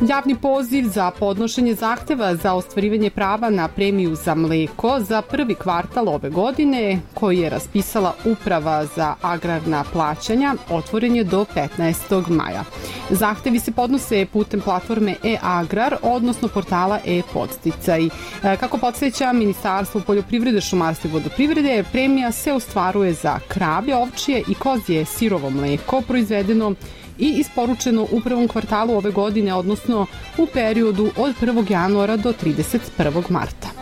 Javni poziv za podnošenje zahteva za ostvarivanje prava na premiju za mleko za prvi kvartal ove godine, koji je raspisala Uprava za agrarna plaćanja, otvoren je do 15. maja. Zahtevi se podnose putem platforme e-agrar, odnosno portala e-podsticaj. Kako podsjeća Ministarstvo poljoprivrede, šumarstva i vodoprivrede, premija se ostvaruje za kravlje, ovčje i kozje sirovo mleko proizvedeno i isporučeno u prvom kvartalu ove godine, odnosno u periodu od 1. januara do 31. marta.